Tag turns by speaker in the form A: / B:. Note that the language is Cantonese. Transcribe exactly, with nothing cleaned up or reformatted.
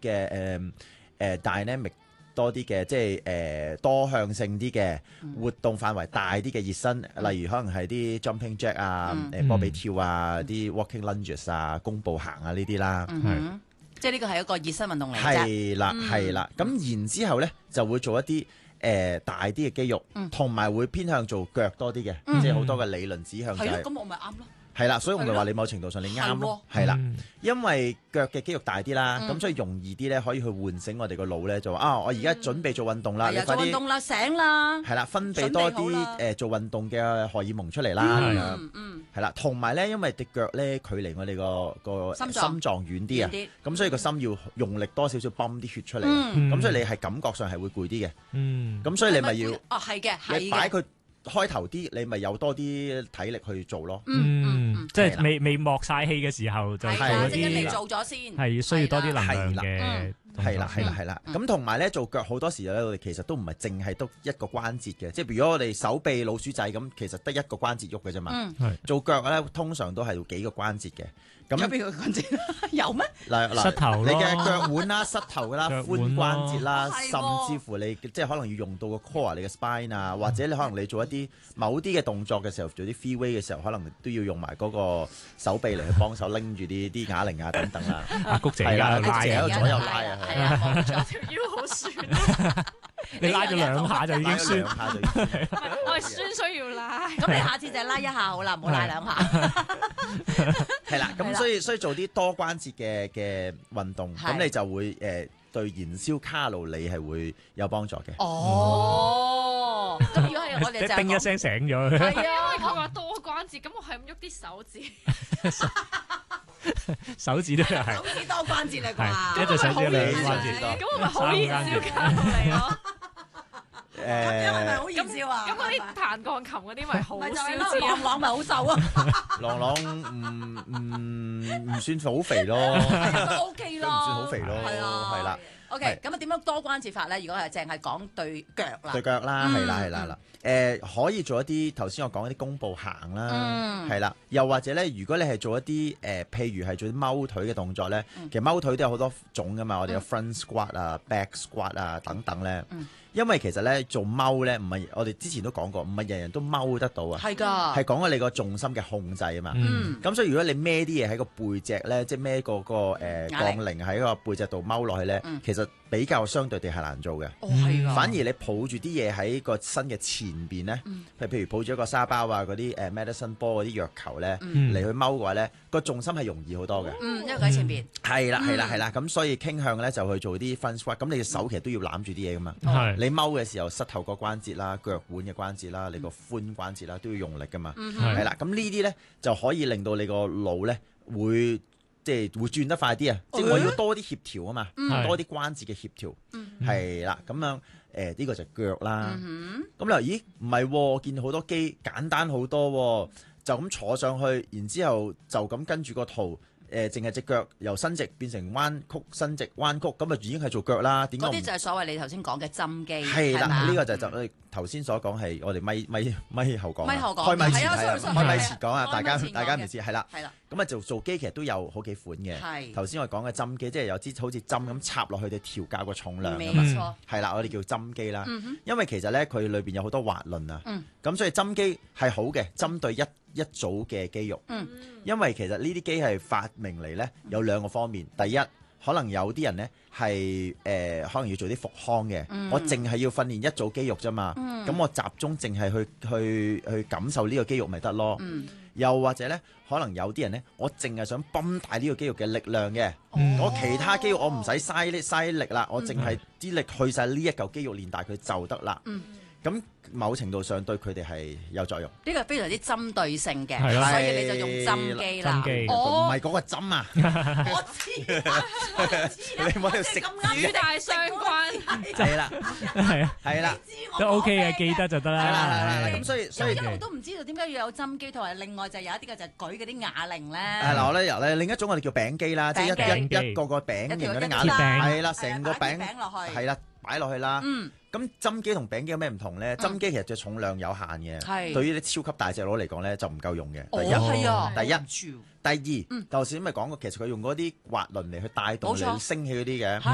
A: 嘅誒誒 dynamic 多啲嘅，即係誒、呃、多向性啲嘅活動範圍大啲嘅熱身，嗯、例如可能係啲 jumping jack 啊、誒、嗯、波比跳啊、啲、嗯、walking lunges 啊、弓步行啊呢啲啦。
B: 嗯哼，即係呢個係一個熱身運動嚟嘅。
A: 係啦，係啦。咁、嗯、然之後咧就會做一啲誒、呃、大啲嘅肌肉，同埋、嗯、會偏向做腳多啲嘅，嗯、即係好多嘅理論指向就係、是。
B: 係咯，咁我咪啱咯。係
A: 啦，所以我咪話你某程度上你啱咯，係啦，因為腳嘅肌肉大啲啦，咁、嗯、所以容易啲咧，可以去喚醒我哋個腦咧，就話啊，我而家準備做運動啦，嗯、你快啲
B: 做運動啦，醒啦，
A: 係啦，分泌多啲誒、呃、做運動嘅荷爾蒙出嚟啦，咁樣，嗯，係啦，同埋咧，因為隻腳咧距離我哋個個心臟遠啲啊，咁所以個心要用力多少少泵啲血出嚟，咁、嗯、所以你係感覺上係會攰啲嘅，嗯，咁所以你咪要，
B: 哦係嘅，係嘅，
A: 你擺佢開頭啲，你咪有多啲體力去做咯。
C: 嗯，嗯即係未未磨晒氣嘅時候就做嗰啲，
B: 你做咗先，
C: 係需要多啲能量嘅。
A: 係啦，係啦，係啦。咁同埋咧，做腳好多時咧，我哋其實都唔係淨係得一個關節嘅。即係如果我哋手臂老鼠仔咁，其實得一個關節喐嘅啫嘛。嗯、做腳咧，通常都係要幾個關節嘅。咁
B: 有邊個關節？有咩？
A: 嗱嗱，
C: 膝頭
A: 你嘅腳腕啦、膝頭啦、髖關節啦，甚至乎你即係可能要用到個 core 你嘅 spine 啊，或者你可能你做一啲某啲嘅動作嘅時候，做啲 free weight 嘅時候，可能都要用埋嗰個手臂嚟去幫手拎住啲啲啞鈴啊等等啦。
C: 阿谷姐
A: 係啦，
C: 拉
A: 喺度左右拉啊，
B: 係啊，望住條腰好酸。
C: 你拉咗兩下就已經酸，
A: 兩下就已經。
D: 我係酸需要拉。
B: 咁你下次就係拉一下好啦，唔好拉兩下。
A: 係啦，咁所以所以做啲多關節嘅嘅運動，咁你就會誒對燃燒卡路里係會有幫助嘅。
B: 哦，咁如果係我哋就
C: 叮一聲醒咗。
D: 係啊，因為佢話多關節，咁我係咁喐啲手指。
C: 手指都係，
B: 手指多關節嚟啩，
C: 一隻手指兩關節多，
D: 咁我咪好燃燒卡路里咯。
B: 誒，因為咪好燃燒啊！
D: 咁嗰啲彈鋼琴嗰啲咪好燒脂，
B: 朗朗咪好瘦啊！
A: 朗朗唔唔唔算好肥咯，
B: 都 OK 咯，
A: 唔算好肥咯，
B: 係啊，
A: 係啦。
B: OK，咁啊點樣多關節法咧？如果係淨係講對腳啦，
A: 對腳啦，係啦係啦啦。誒，可以做一啲頭先我講一啲弓步行啦，係啦。又或者咧，如果你係做一啲誒，譬如係做啲踎腿嘅動作咧，其實踎腿都有好多種噶嘛。我哋有 front squat 啊、back squat 啊等等咧。因為其實咧做踎咧唔係我哋之前都講過，唔係人人都踎得到啊。
B: 係㗎，
A: 係講緊你個重心嘅控制啊嘛。咁、
B: 嗯、
A: 所以如果你孭啲嘢喺個背脊咧，即係孭個個誒槓鈴喺個背脊度踎落去咧，嗯、其實比較相對地係難做嘅。
B: 哦，係㗎。
A: 反而你抱住啲嘢喺個身嘅前邊咧，譬、嗯、譬如抱住一個沙包啊、嗰啲誒 medicine ball 嗰啲藥球咧嚟、嗯、去踎嘅話咧，個重心係容易好多嘅。
B: 嗯，因為佢喺前邊。
A: 係啦，係啦，係啦。咁所以傾向咧就去做啲 front squat。咁你嘅手其實都要攬住啲嘢噶嘛。
C: 係。
A: 你踎嘅時候，膝頭個關節啦、腳腕嘅關節啦、你個髖關節啦，都要用力噶嘛。係啦、嗯，咁呢啲咧就可以令到你個腦咧會即係會轉得快啲啊！即係我要多啲協調啊嘛，嗯、多啲關節嘅協調係啦。咁、嗯、樣誒呢、呃呢個就腳啦。咁、嗯、你話咦唔係喎？我見好多機簡單好多喎，就咁坐上去，然之後就咁跟住個圖。誒，淨係隻腳由伸直變成彎曲，伸直彎曲，咁啊已經係做腳啦。點解？嗰啲
B: 就係所謂你頭先講嘅針機。係
A: 啦，呢個就就我哋頭先所講係我哋咪咪咪後講。
B: 咪後講。
A: 開咪前
B: 係啊，
A: 開咪前講啊，大家大家唔知係啦。
B: 係啦。
A: 咁啊，做做機其實都有好幾款嘅。係。頭先我講嘅針機，即係有支好似針咁插落去，就調校個重量。
B: 冇錯。係
A: 啦，我哋叫針機啦。因為其實咧，佢裏邊有好多滑輪啊。咁所以針機係好嘅，針對一一組嘅肌肉。嗯。因為其實呢啲機係發明嚟咧，有兩個方面。第一，可能有啲人咧係誒，可能要做啲復康嘅。嗯、我淨係要訓練一組肌肉啫嘛。咁、嗯、我集中淨係去去去感受呢個肌肉咪得咯。嗯、又或者咧，可能有啲人咧，我淨係想泵大呢個肌肉嘅力量嘅。嗯、我其他肌肉我唔使嘥力嘥力啦，我淨係啲力去晒呢一嚿肌肉練大佢就得啦。嗯咁某程度上對佢哋係有作用，
B: 呢個係非常之針對性嘅，
C: 的
B: 所以你就用針機啦。
A: 唔係嗰個針啊！
B: 我知啦，我知啦，
A: 你冇喺度食
D: 語帶相關，
A: 係啦，係啊，係啦，
C: 都 OK 嘅，記得就得啦。
A: 咁所以所以
B: 一路都唔知道點解要有針機，同埋另外就有一啲嘅就係舉嗰啲啞鈴咧。
A: 係嗱，我咧由咧另一種我哋叫餅機啦，即係一一一個個餅形嗰啲啞鈴，係啦，成個餅
B: 落去，
A: 係啦，擺落去啦。咁針機同餅機有咩唔同咧？針機其實隻重量有限嘅，對於啲超級大隻佬嚟講咧就唔夠用嘅。第一，第一，第二，頭先咪講過，其實佢用嗰啲滑輪嚟去帶動你升起嗰啲嘅。